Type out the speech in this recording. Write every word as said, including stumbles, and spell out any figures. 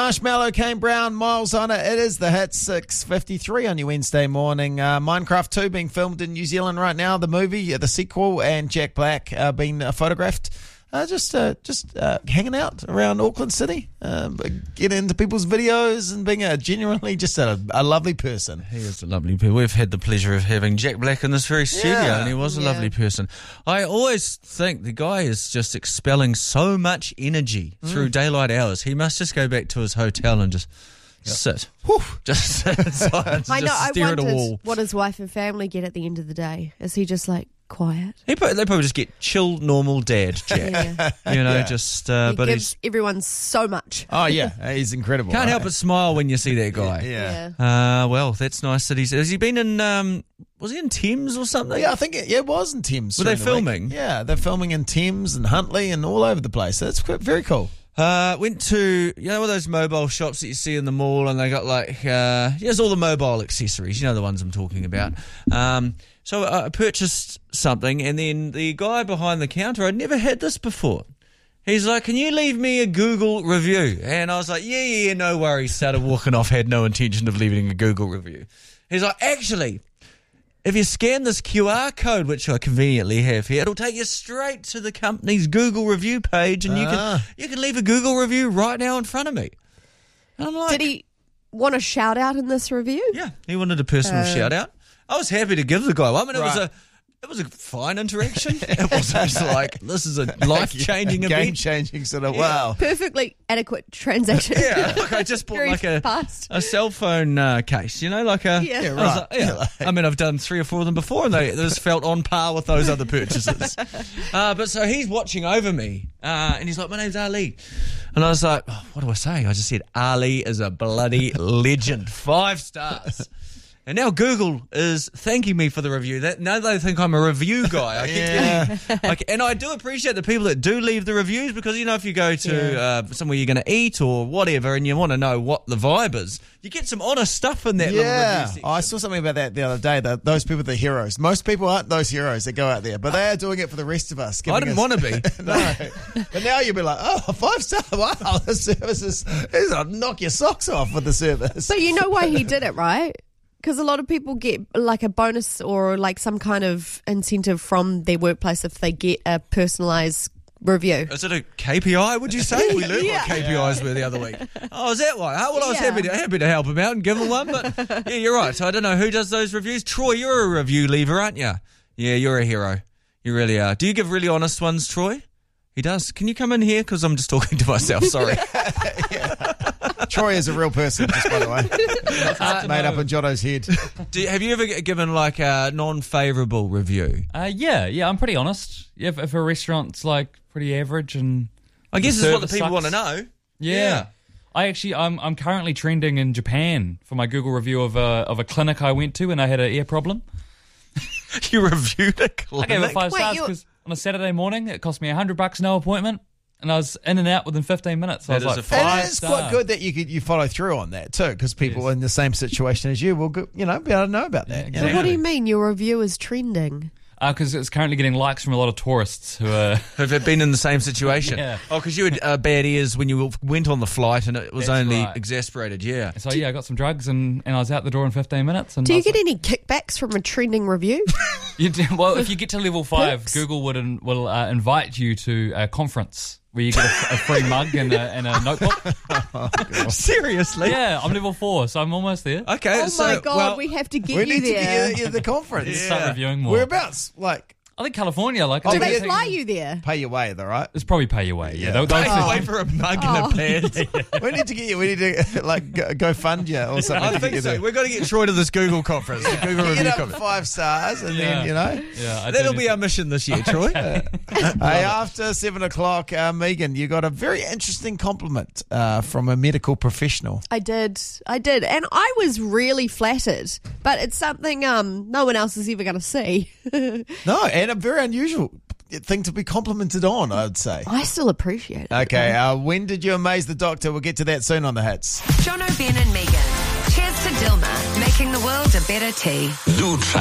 Marshmallow, Kane Brown, Miles on it. It is the hit six fifty-three on your Wednesday morning. Uh, Minecraft two being filmed in New Zealand right now, the movie, uh, the sequel, and Jack Black uh, being uh, photographed. Uh, just uh, just uh, hanging out around Auckland City, uh, getting into people's videos and being a genuinely just a, a lovely person. He is a lovely person. We've had the pleasure of having Jack Black in this very studio, Yeah. and he was a Yeah. lovely person. I always think the guy is just expelling so much energy Mm. through daylight hours. He must just go back to his hotel and just sit. Whew. Just sit inside and I know. just I stare at a wondered wall. what his wife and family get at the end of the day. Is he just like quiet? He probably, they probably just get chill, normal dad Jack. Yeah. You know, Yeah. just, uh, He but gives he's everyone so much. Oh, yeah, he's incredible. can't right? help but smile when you see that guy. Yeah. Uh, well, that's nice that he's. Has he been in? Um, was he in Thames or something? Yeah, I think it, yeah, it was in Thames. Were they during the week. filming? Yeah, they're filming in Thames and Huntley and all over the place. So that's quite, very cool. Uh, went to, you know, all those mobile shops that you see in the mall, and they got like, uh, here's all the mobile accessories, you know, the ones I'm talking about. Um, so I purchased something, and then the guy behind the counter, I'd never had this before. He's like, can you leave me a Google review? And I was like, yeah, yeah, yeah, no worries. Started walking off, had no intention of leaving a Google review. He's like, actually, if you scan this Q R code, which I conveniently have here, it'll take you straight to the company's Google review page, and you Ah. can you can leave a Google review right now in front of me. And I'm like, Did he want a shout out in this review? yeah, he wanted a personal shout out. I was happy to give the guy one. I mean, it was Right. a it was a fine interaction. It wasn't just like, this is a life changing Game event. changing sort of, wow. Perfectly adequate transaction. Yeah, like I just bought Very like a fast. a cell phone uh, case, you know, like a. Yeah. Yeah, I was right. like, yeah. I mean, I've done three or four of them before, and they this felt on par with those other purchases. Uh, but so he's watching over me, uh, and he's like, "My name's Ali," and I was like, oh, "What do I say?" I just said, "Ali is a bloody legend, five stars." And now Google is thanking me for the review. That now they think I'm a review guy. I keep Yeah. getting, like, and I do appreciate the people that do leave the reviews, because you know, if you go to uh, somewhere you're going to eat or whatever, and you want to know what the vibe is, you get some honest stuff in that little Yeah, review section. oh, I saw something about that the other day. That those people are the heroes. Most people aren't those heroes that go out there, but they are doing it for the rest of us. I giving didn't us- want to be. No, but now you'll be like, oh, five star. Wow, the service is, is I'll knock your socks off with the service. But you know why he did it, right? Because a lot of people get like a bonus or like some kind of incentive from their workplace if they get a personalised review. Is it a K P I, would you say? We learned Yeah. what K P Is were the other week. Oh, is that why? Oh, well, I was Yeah. happy to, happy to help him out and give him one, but yeah, you're right. So I don't know who does those reviews. Troy, you're a review leaver, aren't you? Yeah, you're a hero. You really are. Do you give really honest ones, Troy? He does. Can you come in here? Because I'm just talking to myself, sorry. Troy is a real person, just by the way. It's made up in Jono's head. Do you, have you ever g- given like a non-favourable review? Uh, yeah, yeah, I'm pretty honest. If, if a restaurant's like pretty average and I guess the it's what the service people want to sucks. know. yeah. Yeah. I actually, I'm I'm currently trending in Japan for my Google review of a of a clinic I went to and I had an ear problem. You reviewed a I clinic? gave it five Wait, stars you- because on a Saturday morning it cost me a hundred bucks no appointment, and I was in and out within fifteen minutes. So I That was is like, a five It is star. quite good that you could, you follow through on that too, because people Yes. in the same situation as you will, go, you know, be able to know about that. Yeah, you know? So what do you mean your review is trending? Because it's currently getting likes from a lot of tourists who are. Have you been in the same situation? Yeah. Oh, because you had uh, bad ears when you went on the flight and it was That's only right. exasperated, yeah. So yeah, I got some drugs and, and I was out the door in fifteen minutes. And Do I you was get like, any kickbacks from a trending review? You do, well, if you get to level five, Perks? Google would in, will uh, invite you to a conference where you get a, a free mug and a, and a notebook. Seriously? Yeah, I'm level four, so I'm almost there. Okay, Oh so, my god, well, we have to get We you need to there. get you to the conference. Start reviewing more. Whereabouts? Like, I think California, like, Oh, I Do think they they fly take- you there? pay your way, though, right? It's probably pay your way. Yeah, Yeah. they'll, they'll Pay send- away for a mug Oh. and a pad. We need to get you. We need to like go, go fund you or something. I to think get so. you We've got to get Troy to this Google conference, the Google Get review up conference. five stars, and Yeah. then you know. Yeah, I That'll do be need our mission this year, Troy. Hey, after seven o'clock, uh, Megan, you got a very interesting compliment uh, from a medical professional. I did, I did, and I was really flattered. But it's something um no one else is ever going to see. No, and a very unusual thing to be complimented on, I'd say. I still appreciate it. Okay, uh, when did you amaze the doctor? We'll get to that soon on the hits. Jono, Ben and Megan. Cheers to Dilma, making the world a better tea.